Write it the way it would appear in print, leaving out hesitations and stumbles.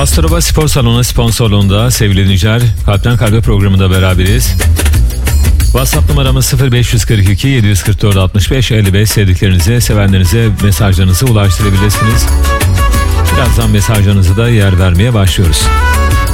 Astrova Spor Salonu sponsorluğunda sevgili dinleyiciler, Kalpten Kalbe programında beraberiz. WhatsApp numaramız 0542 744 65 55. Sevdiklerinize, sevenlerinize mesajlarınızı ulaştırabilirsiniz. Birazdan mesajlarınızı da yer vermeye başlıyoruz.